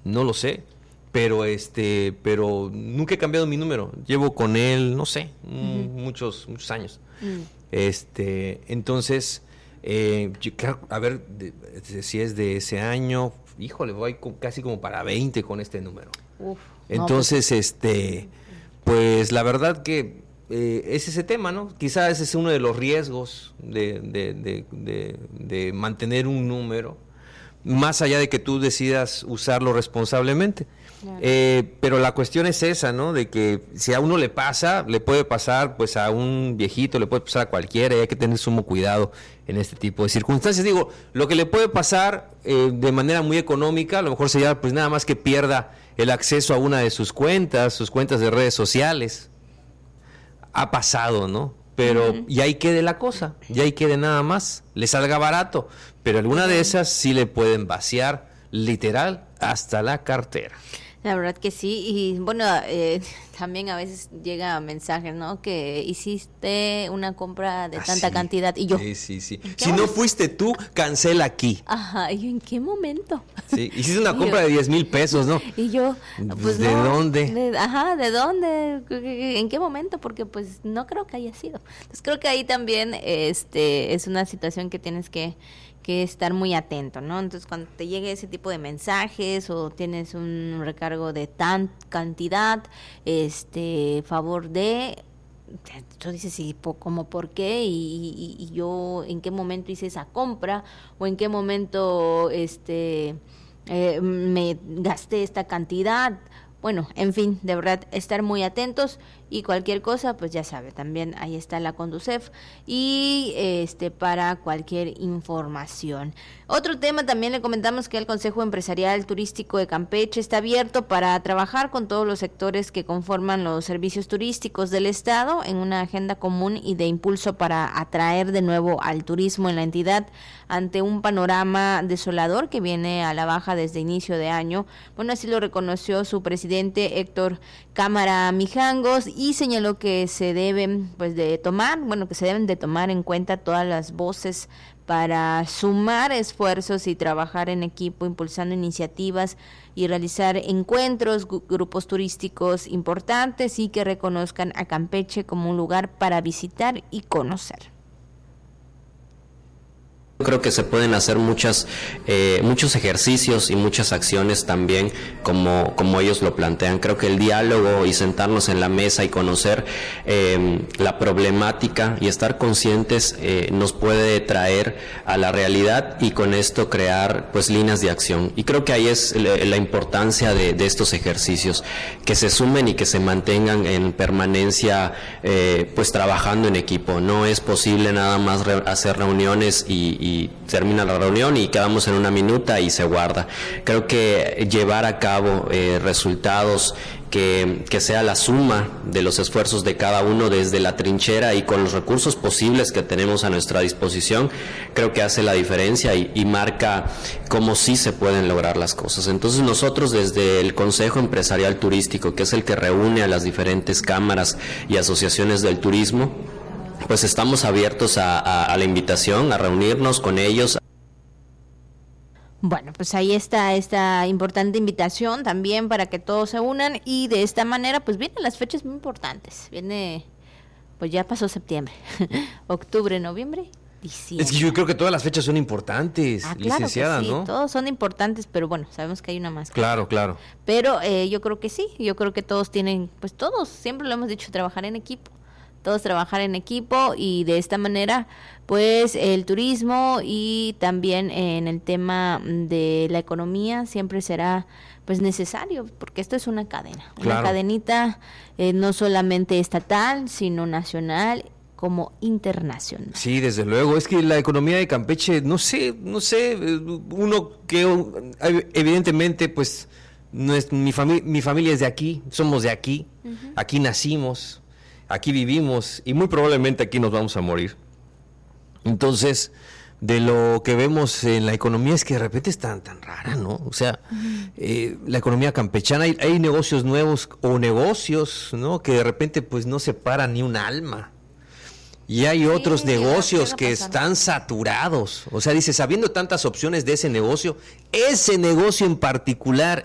no lo sé, pero nunca he cambiado mi número. Llevo con él, no sé, muchos años. Entonces, yo creo, a ver, si es de ese año, híjole, voy casi como para 20 con este número. Uf, entonces, pues la verdad que es ese tema, ¿no? Quizás ese es uno de los riesgos de mantener un número, más allá de que tú decidas usarlo responsablemente. Claro. Pero la cuestión es esa, ¿no? De que si a uno le pasa, le puede pasar pues a un viejito, le puede pasar a cualquiera, y hay que tener sumo cuidado en este tipo de circunstancias. Digo, lo que le puede pasar de manera muy económica, a lo mejor sería pues nada más que pierda el acceso a una de sus cuentas de redes sociales. Ha pasado, ¿no? Pero y ahí quede la cosa, y ahí quede nada más, le salga barato, pero alguna de esas sí le pueden vaciar literal hasta la cartera. La verdad que sí, y bueno, también a veces llega mensajes, ¿no? Que hiciste una compra de tanta cantidad, y yo... Sí. Si no fuiste tú, cancela aquí. Ajá, ¿y yo en qué momento? Sí, hiciste una compra de 10,000 pesos, ¿no? Y yo, pues ¿de no, dónde? ¿De dónde? ¿En qué momento? Porque pues no creo que haya sido. Entonces creo que ahí también es una situación que tienes que estar muy atento, ¿no? Entonces, cuando te llegue ese tipo de mensajes o tienes un recargo de tan cantidad, favor de, tú dices, ¿y como por qué? Y yo, ¿en qué momento hice esa compra? ¿O en qué momento me gasté esta cantidad? Bueno, en fin, de verdad, estar muy atentos, y cualquier cosa, pues ya sabe, también ahí está la Conducef y para cualquier información. Otro tema, también le comentamos que el Consejo Empresarial Turístico de Campeche está abierto para trabajar con todos los sectores que conforman los servicios turísticos del estado en una agenda común y de impulso para atraer de nuevo al turismo en la entidad ante un panorama desolador que viene a la baja desde inicio de año. Bueno, así lo reconoció su presidente Héctor Cámara Mijangos, y señaló que se deben de tomar en cuenta todas las voces para sumar esfuerzos y trabajar en equipo, impulsando iniciativas y realizar encuentros, grupos turísticos importantes, y que reconozcan a Campeche como un lugar para visitar y conocer. Creo que se pueden hacer muchos ejercicios y muchas acciones también como ellos lo plantean. Creo que el diálogo y sentarnos en la mesa y conocer la problemática y estar conscientes nos puede traer a la realidad, y con esto crear pues líneas de acción. Y creo que ahí es la importancia de estos ejercicios, que se sumen y que se mantengan en permanencia pues trabajando en equipo. No es posible nada más hacer reuniones y termina la reunión y quedamos en una minuta y se guarda. Creo que llevar a cabo resultados que sea la suma de los esfuerzos de cada uno desde la trinchera y con los recursos posibles que tenemos a nuestra disposición, creo que hace la diferencia y marca cómo sí se pueden lograr las cosas. Entonces nosotros desde el Consejo Empresarial Turístico, que es el que reúne a las diferentes cámaras y asociaciones del turismo, pues estamos abiertos a la invitación, a reunirnos con ellos. Bueno, pues ahí está esta importante invitación también para que todos se unan, y de esta manera pues vienen las fechas muy importantes. Pues ya pasó septiembre, octubre, noviembre, diciembre. Es que yo creo que todas las fechas son importantes, claro, licenciada, que sí, ¿no? Todos son importantes, pero bueno, sabemos que hay una más. Claro. Pero yo creo que sí, yo creo que todos tienen, pues todos, siempre lo hemos dicho, trabajar en equipo. Todos trabajar en equipo, y de esta manera pues el turismo y también en el tema de la economía siempre será pues necesario, porque esto es una cadena, una cadenita no solamente estatal, sino nacional como internacional. Sí, desde luego, es que la economía de Campeche, no sé, uno que evidentemente pues no es, mi familia es de aquí, somos de aquí, aquí nacimos, aquí vivimos y muy probablemente aquí nos vamos a morir. Entonces, de lo que vemos en la economía es que de repente es tan rara, ¿no? O sea, la economía campechana, hay negocios nuevos o negocios, ¿no? Que de repente pues no se para ni un alma. Y hay otros negocios que están saturados. O sea, dice, sabiendo tantas opciones de ese negocio en particular